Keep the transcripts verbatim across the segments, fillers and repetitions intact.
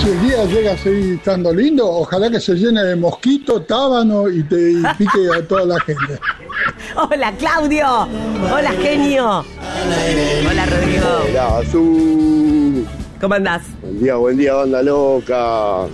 Si el día llega a seguir estando lindo, ojalá que se llene de mosquito, tábano y te y pique a toda la gente. Hola, Claudio. Hola, genio. Hola, Rodrigo. Hola, Azul. ¿Cómo andás? Buen día, buen día, banda loca.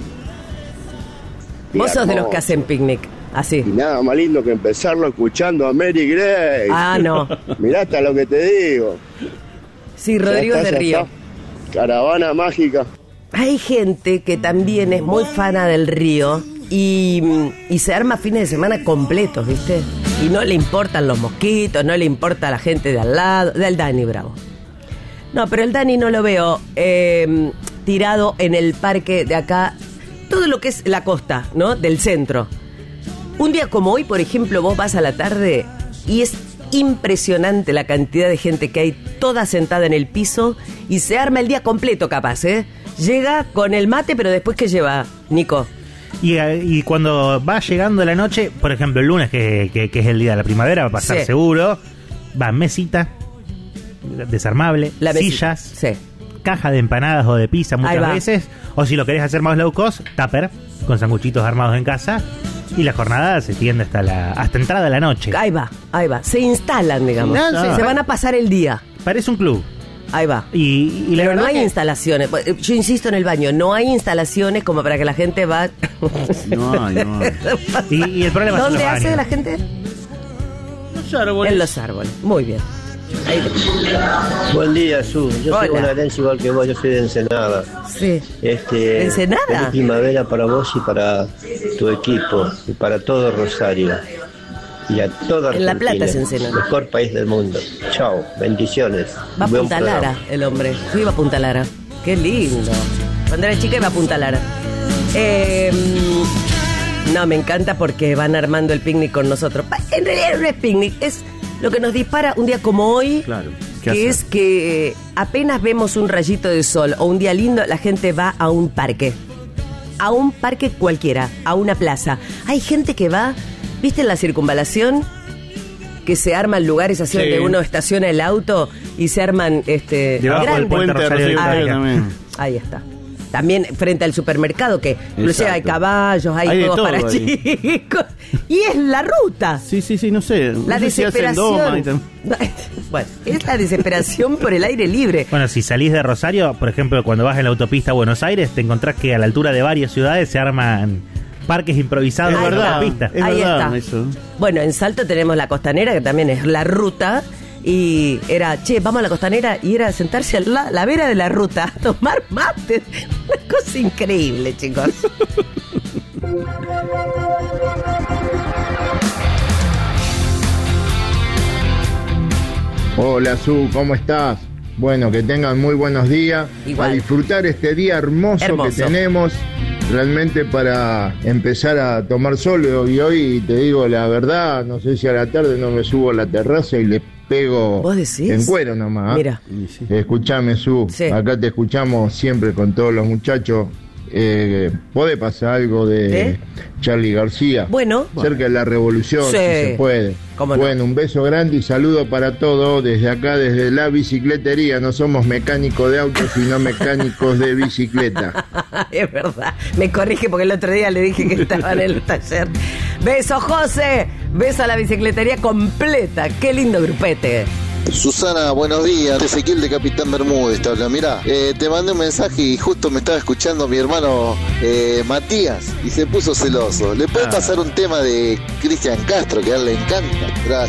Vos sos de los que hacen picnic, así. Y nada más lindo que empezarlo escuchando a Mary Grace. Ah, no. Mirá hasta lo que te digo. Sí, Rodrigo Ya está, es de ya Río. está. Caravana mágica. Hay gente que también es muy fana del río y, y se arma fines de semana completos, ¿viste? Y no le importan los mosquitos, no le importa la gente de al lado, del Dani Bravo. No, pero el Dani no lo veo eh, tirado en el parque de acá, todo lo que es la costa, ¿no? Del centro. Un día como hoy, por ejemplo, vos vas a la tarde y es impresionante la cantidad de gente que hay toda sentada en el piso y se arma el día completo capaz, ¿eh? Llega con el mate, pero después ¿qué lleva, Nico? Y, y cuando va llegando la noche, por ejemplo el lunes, que, que, que es el día de la primavera, va a pasar Sí. seguro, va mesita, desarmable, La mesita, sillas, sí. caja de empanadas o de pizza Ahí muchas va. veces, o si lo querés hacer más low cost, tupper, con sanguchitos armados en casa, y la jornada se extiende hasta la hasta entrada de la noche. Ahí va, ahí va. Se instalan, digamos. Sí, no, se sí. van a pasar el día. Parece un club. Ahí va. Y, y la Pero no verdad hay que- instalaciones. Yo insisto en el baño, no hay instalaciones como para que la gente va. No hay, no hay. Y, y el problema son ¿Dónde los hace baños. la gente? Los árboles. En los árboles. Muy bien. Ahí. Buen día, Su. Yo soy Hola. bonaerense igual que vos, yo soy de Ensenada. Sí. Este, ¿Ensenada? Feliz primavera para vos y para tu equipo y para todo Rosario. Y a toda En La Argentina. Plata es Ensenada. Mejor país del mundo. Chao, bendiciones. Va a Buen Punta programa. Lara, el hombre. Sí, va a Punta Lara. Qué lindo. Cuando era chica iba a Punta Lara. Eh, no, me encanta porque van armando el picnic con nosotros. Pa- En realidad no es picnic, es lo que nos dispara un día como hoy. Claro. ¿Qué Que hacer? es que eh, apenas vemos un rayito de sol o un día lindo, la gente va a un parque. A un parque cualquiera, a una plaza. Hay gente que va, ¿viste en la circunvalación? Que se arman lugares así Sí. donde uno estaciona el auto y se arman este Debajo del grandes. puente Rosario de Ah, Italia. también. Ahí está. También frente al supermercado, que inclusive hay Exacto. caballos, hay, Hay de juegos todo para ahí. chicos. Y es la ruta. Sí, sí, sí, no sé. La no sé si hacen doma y desesperación. tam- Bueno, es la desesperación por el aire libre. Bueno, si salís de Rosario, por ejemplo, cuando vas en la autopista a Buenos Aires, te encontrás que a la altura de varias ciudades se arman parques improvisados Es en la verdad. autopista. Es Ahí verdad está. eso. Bueno, en Salto tenemos la costanera, que también es la ruta. Y era, che, vamos a la costanera y era sentarse a la, la vera de la ruta a tomar mate. Una cosa increíble, chicos. Hola Su, ¿cómo estás? Bueno, que tengan muy buenos días. Igual. A disfrutar este día hermoso, Hermoso. que tenemos realmente para empezar a tomar sol. Y hoy te digo la verdad, no sé si a la tarde no me subo a la terraza y le pego ¿Vos decís? en cuero nomás. ¿ah? Mira. Y sí. Escuchame Su, Sí. acá te escuchamos siempre con todos los muchachos. Eh, ¿Puede pasar algo de ¿Eh? Charly García? Bueno. Cerca de la revolución, Sí. si se puede. ¿Cómo no? Bueno, un beso grande y saludo para todos desde acá, desde la bicicletería. No somos mecánicos de autos, sino mecánicos de bicicleta. Es verdad. Me corrige porque el otro día le dije que estaba en el taller. Beso, José. Beso a la bicicletería completa. Qué lindo grupete. Susana, buenos días. Ezequiel de Capitán Bermúdez te habla. Mirá, eh, te mandé un mensaje y justo me estaba escuchando mi hermano eh, Matías y se puso celoso. ¿Le puede Ah. pasar un tema de Cristian Castro que a él le encanta? Gracias.